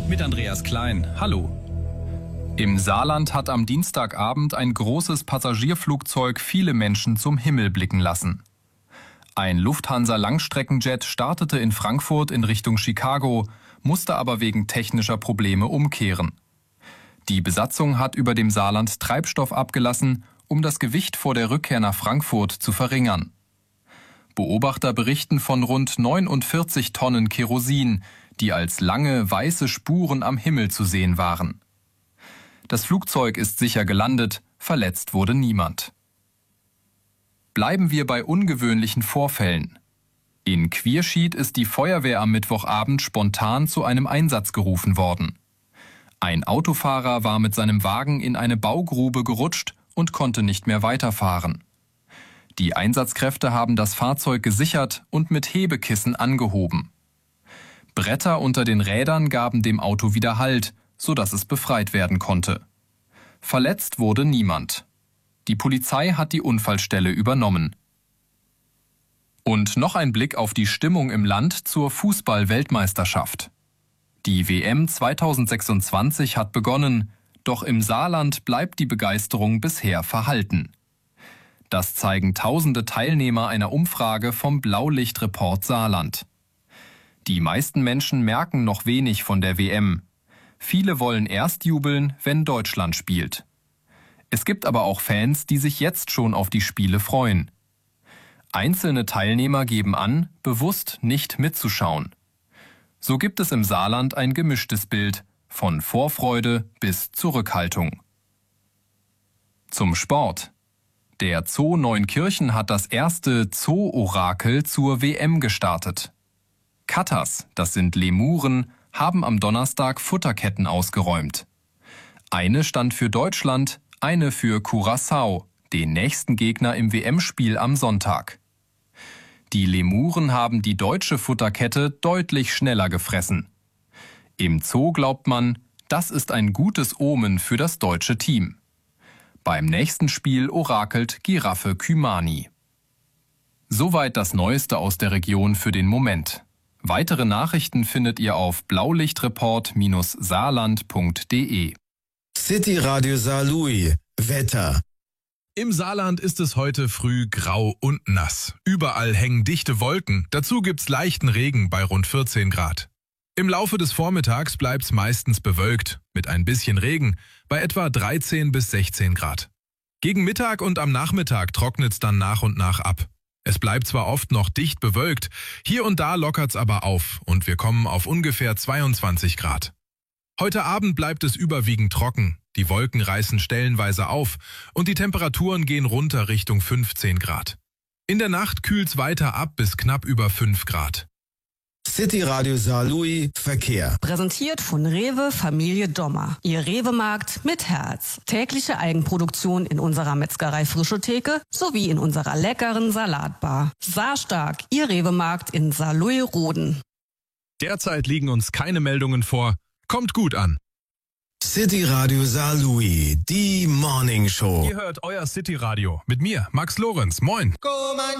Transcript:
mit Andreas Klein. Hallo. Im Saarland hat am Dienstagabend ein großes Passagierflugzeug viele Menschen zum Himmel blicken lassen. Ein Lufthansa-Langstreckenjet startete in Frankfurt in Richtung Chicago, musste aber wegen technischer Probleme umkehren. Die Besatzung hat über dem Saarland Treibstoff abgelassen, um das Gewicht vor der Rückkehr nach Frankfurt zu verringern. Beobachter berichten von rund 49 Tonnen Kerosin, die als lange weiße Spuren am Himmel zu sehen waren. Das Flugzeug ist sicher gelandet, verletzt wurde niemand. Bleiben wir bei ungewöhnlichen Vorfällen. In Quierschied ist die Feuerwehr am Mittwochabend spontan zu einem Einsatz gerufen worden. Ein Autofahrer war mit seinem Wagen in eine Baugrube gerutscht und konnte nicht mehr weiterfahren. Die Einsatzkräfte haben das Fahrzeug gesichert und mit Hebekissen angehoben. Bretter unter den Rädern gaben dem Auto wieder Halt, sodass es befreit werden konnte. Verletzt wurde niemand. Die Polizei hat die Unfallstelle übernommen. Und noch ein Blick auf die Stimmung im Land zur Fußball-Weltmeisterschaft. Die WM 2026 hat begonnen, doch im Saarland bleibt die Begeisterung bisher verhalten. Das zeigen tausende Teilnehmer einer Umfrage vom Blaulichtreport Saarland. Die meisten Menschen merken noch wenig von der WM. Viele wollen erst jubeln, wenn Deutschland spielt. Es gibt aber auch Fans, die sich jetzt schon auf die Spiele freuen. Einzelne Teilnehmer geben an, bewusst nicht mitzuschauen. So gibt es im Saarland ein gemischtes Bild, von Vorfreude bis Zurückhaltung. Zum Sport. Der Zoo Neunkirchen hat das erste Zoo-Orakel zur WM gestartet. Katas, das sind Lemuren, haben am Donnerstag Futterketten ausgeräumt. Eine stand für Deutschland, eine für Curaçao, den nächsten Gegner im WM-Spiel am Sonntag. Die Lemuren haben die deutsche Futterkette deutlich schneller gefressen. Im Zoo glaubt man, das ist ein gutes Omen für das deutsche Team. Beim nächsten Spiel orakelt Giraffe Kümani. Soweit das Neueste aus der Region für den Moment. Weitere Nachrichten findet ihr auf blaulichtreport-saarland.de. City Radio Saarlouis. Wetter. Im Saarland ist es heute früh grau und nass. Überall hängen dichte Wolken. Dazu gibt's leichten Regen bei rund 14 Grad. Im Laufe des Vormittags bleibt's meistens bewölkt, mit ein bisschen Regen, bei etwa 13 bis 16 Grad. Gegen Mittag und am Nachmittag trocknet's dann nach und nach ab. Es bleibt zwar oft noch dicht bewölkt, hier und da lockert's aber auf und wir kommen auf ungefähr 22 Grad. Heute Abend bleibt es überwiegend trocken, die Wolken reißen stellenweise auf und die Temperaturen gehen runter Richtung 15 Grad. In der Nacht kühlt's weiter ab bis knapp über 5 Grad. City Radio Saarlouis Verkehr. Präsentiert von Rewe Familie Dommer. Ihr Rewe-Markt mit Herz. Tägliche Eigenproduktion in unserer Metzgerei Frische Theke sowie in unserer leckeren Salatbar. Saarstark, Ihr Rewe-Markt in Saarlouis-Roden. Derzeit liegen uns keine Meldungen vor. Kommt gut an. City Radio Saarlouis, die Morning Show. Ihr hört euer City Radio mit mir, Max Lorenz. Moin.